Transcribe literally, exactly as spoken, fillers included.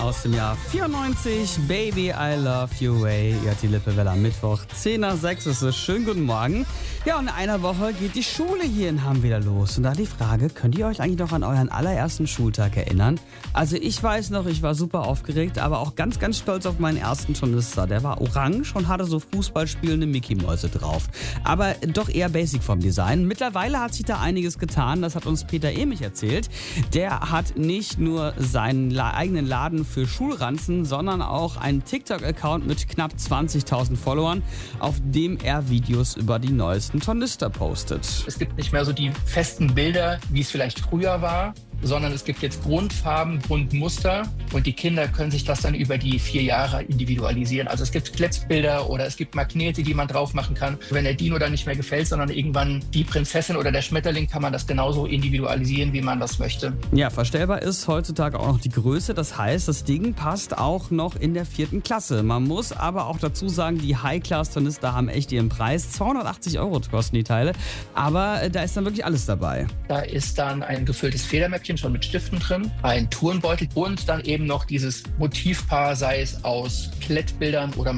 aus dem Jahr vierundneunzig. Baby, I love you way. Ihr habt die Lippe Welle am Mittwoch, zehn nach sechs ist es. Schönen guten Morgen. Ja, und in einer Woche geht die Schule hier in Hamm wieder los. Und da die Frage, könnt ihr euch eigentlich noch an euren allerersten Schultag erinnern? Also ich weiß noch, ich war super aufgeregt, aber auch ganz, ganz stolz auf meinen ersten Tornister. Der war orange und hatte so fußballspielende Mickey-Mäuse drauf. Aber doch eher basic vom Design. Mittlerweile hat sich da einiges getan, das hat uns Peter Emich erzählt. Der hat nicht nur seinen La- eigenen Laden für Schulranzen, sondern auch einen TikTok-Account mit knapp zwanzigtausend Followern, auf dem er Videos über die neuesten Tornister postet. Es gibt nicht mehr so die festen Bilder, wie es vielleicht früher war, sondern es gibt jetzt Grundfarben, Grundmuster und die Kinder können sich das dann über die vier Jahre individualisieren. Also es gibt Kletzbilder oder es gibt Magnete, die man drauf machen kann. Wenn der Dino dann nicht mehr gefällt, sondern irgendwann die Prinzessin oder der Schmetterling, kann man das genauso individualisieren, wie man das möchte. Ja, verstellbar ist heutzutage auch noch die Größe. Das heißt, das Ding passt auch noch in der vierten Klasse. Man muss aber auch dazu sagen, die High-Class-Tornister haben echt ihren Preis. zweihundertachtzig Euro kosten die Teile. Aber da ist dann wirklich alles dabei. Da ist dann ein gefülltes Federmäppchen schon mit Stiften drin, ein Turnbeutel und dann eben noch dieses Motivpaar, sei es aus Klettbildern oder